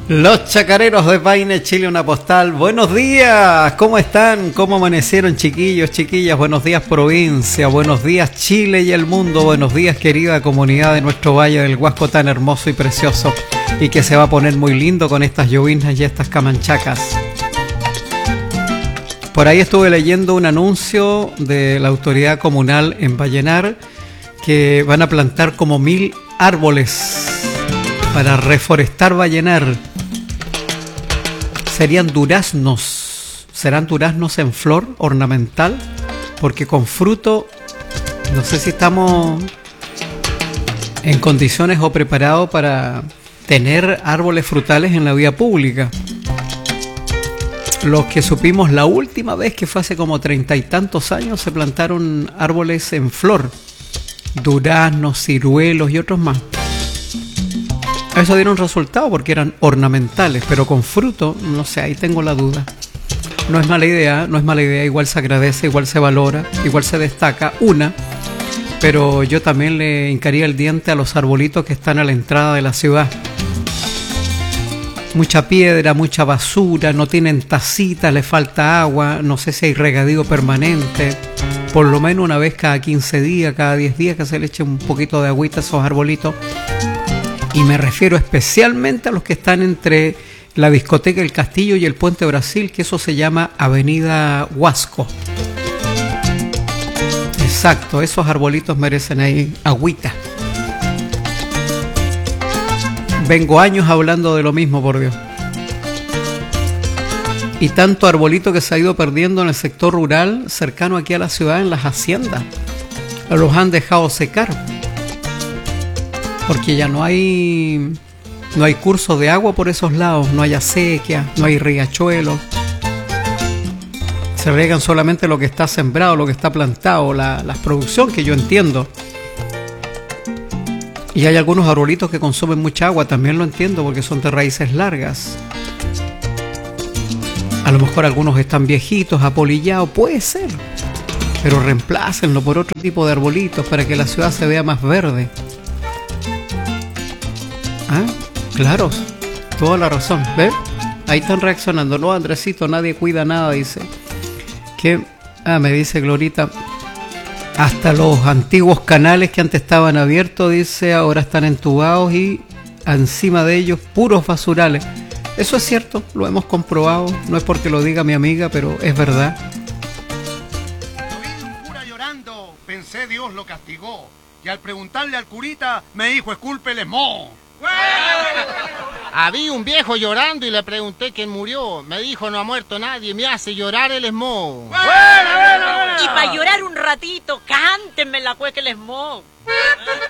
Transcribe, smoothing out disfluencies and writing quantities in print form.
Los chacareros de Paine, Chile, una postal. Buenos días, ¿cómo están? ¿Cómo amanecieron, chiquillos, chiquillas? Buenos días, provincia. Buenos días, Chile y el mundo. Buenos días, querida comunidad de nuestro Valle del Huasco tan hermoso y precioso, y que se va a poner muy lindo con estas lloviznas y estas camanchacas. Por ahí estuve leyendo un anuncio de la autoridad comunal en Vallenar que van a plantar como 1000 árboles para reforestar Vallenar. Serían duraznos, serán duraznos en flor ornamental, porque con fruto, no sé si estamos en condiciones o preparados para tener árboles frutales en la vía pública. Los que supimos la última vez, que fue hace como 30 y tantos años, se plantaron árboles en flor, duraznos, ciruelos y otros más. Eso dieron resultado porque eran ornamentales, pero con fruto, no sé, ahí tengo la duda. No es mala idea, no es mala idea, igual se agradece, igual se valora, igual se destaca pero yo también le hincaría el diente a los arbolitos que están a la entrada de la ciudad. Mucha piedra, mucha basura, no tienen tacitas, le falta agua, no sé si hay regadío permanente. Por lo menos una vez cada 15 días, cada 10 días que se le eche un poquito de agüita a esos arbolitos. Y me refiero especialmente a los que están entre la discoteca El Castillo y el Puente Brasil, que eso se llama Avenida Huasco. Exacto, esos arbolitos merecen ahí agüita. Vengo años hablando de lo mismo, por Dios. Y tanto arbolito que se ha ido perdiendo en el sector rural, cercano aquí a la ciudad, en las haciendas. Los han dejado secar. Porque ya no hay cursos de agua por esos lados, no hay acequia, no hay riachuelos. Se riegan solamente lo que está sembrado, lo que está plantado, la producción, que yo entiendo. Y hay algunos arbolitos que consumen mucha agua, también lo entiendo, porque son de raíces largas. A lo mejor algunos están viejitos, apolillados, puede ser. Pero reemplácenlo por otro tipo de arbolitos para que la ciudad se vea más verde. Ah, claro, toda la razón. ¿Ves? Ahí están reaccionando. No, Andresito, nadie cuida nada, dice. ¿Qué? Me dice Glorita. Hasta los antiguos canales que antes estaban abiertos, dice, ahora están entubados y encima de ellos puros basurales. Eso es cierto, lo hemos comprobado. No es porque lo diga mi amiga, pero es verdad. Oí un cura llorando, pensé Dios lo castigó. Y al preguntarle al curita, me dijo, escúlpele, mo. Había un viejo llorando y le pregunté quién murió. Me dijo, no ha muerto nadie, me hace llorar el smog. Y para llorar un ratito, cántenme la cueca el smog.